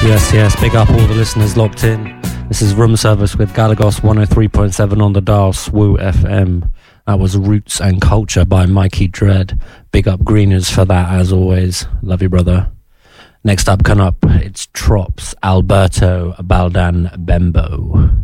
Yes, big up all the listeners locked in. This is Room Service with Galagos 103.7 on the dial, SWU FM. That was Roots and Culture by Mikey Dread. Big up Greeners for that, as always. Love you, brother. Next up, it's Trops, Alberto Baldan Bembo.